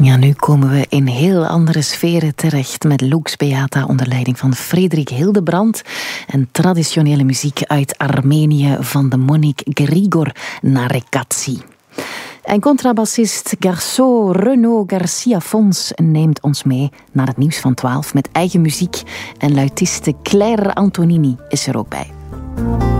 Ja, nu komen we in heel andere sferen terecht met Lux Beata onder leiding van Frederik Hildebrand en traditionele muziek uit Armenië van de monnik Grigor Narekatsi. En contrabassist Garçon Renaud Garcia Fons neemt ons mee naar het nieuws van 12 met eigen muziek en luitiste Claire Antonini is er ook bij.